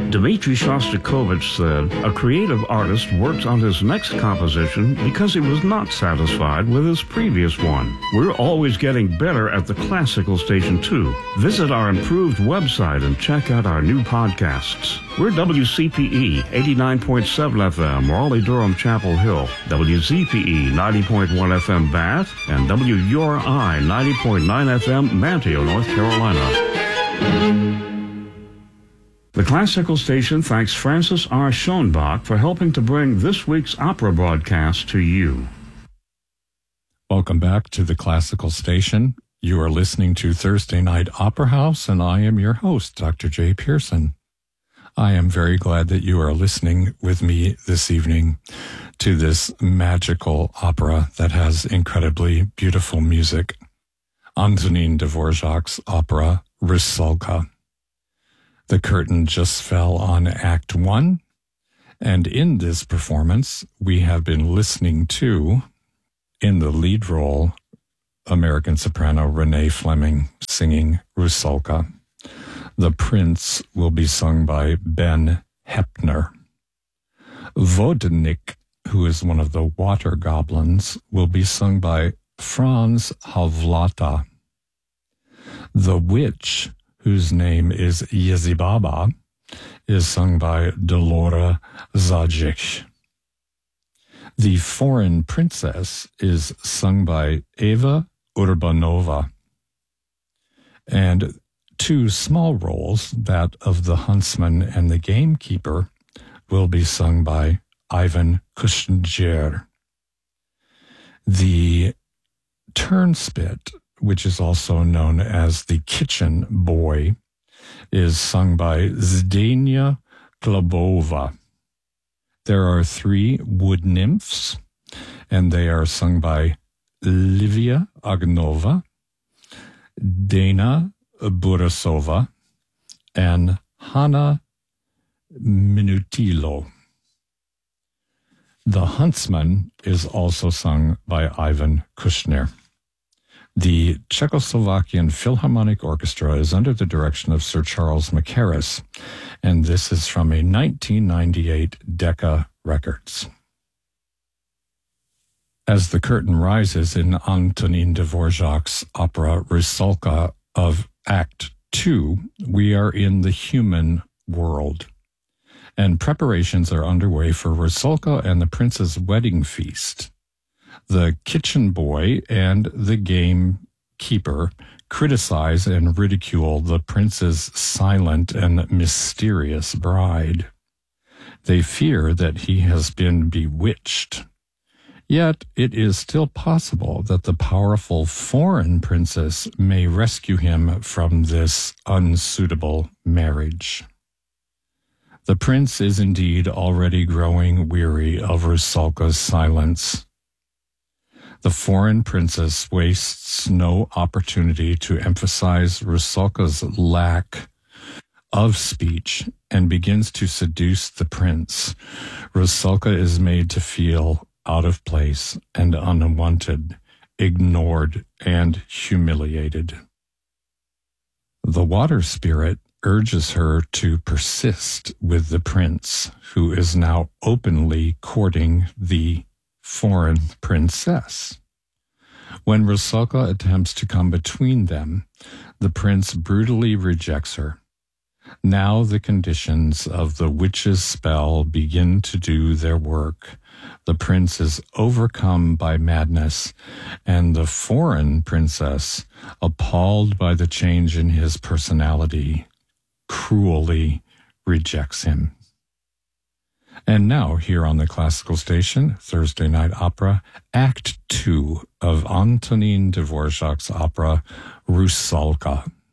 Dmitri Shostakovich said, "A creative artist works on his next composition because he was not satisfied with his previous one." We're always getting better at the classical station, too. Visit our improved website and check out our new podcasts. We're WCPE 89.7 FM, Raleigh-Durham, Chapel Hill, WZPE 90.1 FM, Bath, and WURI 90.9 FM, Manteo, North Carolina. The Classical Station thanks Francis R. Schoenbach for helping to bring this week's opera broadcast to you. Welcome back to the Classical Station. You are listening to Thursday Night Opera House, and I am your host, Dr. J. Pearson. I am very glad that you are listening with me this evening to this magical opera that has incredibly beautiful music. Antonin Dvorak's opera, Rusalka. The curtain just fell on Act 1, and in this performance, we have been listening to, in the lead role, American soprano Renee Fleming singing Rusalka. The Prince will be sung by Ben Heppner. Vodnik, who is one of the water goblins, will be sung by Franz Havlata. The Witch, whose name is Yezibaba, is sung by Delora Zajic. The Foreign Princess is sung by Eva Urbanova. And two small roles, that of the huntsman and the gamekeeper, will be sung by Ivan Kushner. The turnspit, which is also known as the kitchen boy, is sung by Zdenia Klobova. There are three wood nymphs, and they are sung by Livia Agnova, Dana Burasova, and Hanna Minutilo. The huntsman is also sung by Ivan Kushner. The Czechoslovakian Philharmonic Orchestra is under the direction of Sir Charles Mackerras, and this is from a 1998 Decca Records. As the curtain rises in Antonin Dvorak's opera Rusalka of Act 2, we are in the human world, and preparations are underway for Rusalka and the prince's wedding feast. The kitchen boy and the gamekeeper criticize and ridicule the prince's silent and mysterious bride. They fear that he has been bewitched. Yet it is still possible that the powerful foreign princess may rescue him from this unsuitable marriage. The prince is indeed already growing weary of Rusalka's silence. The foreign princess wastes no opportunity to emphasize Rusalka's lack of speech and begins to seduce the prince. Rusalka is made to feel out of place and unwanted, ignored and humiliated. The water spirit urges her to persist with the prince, who is now openly courting the foreign princess. When Rusalka attempts to come between them, the prince brutally rejects her. Now the conditions of the witch's spell begin to do their work. The prince is overcome by madness, and the foreign princess, appalled by the change in his personality, cruelly rejects him. And now, here on the Classical Station, Thursday Night Opera, Act 2 of Antonin Dvorak's opera, Rusalka.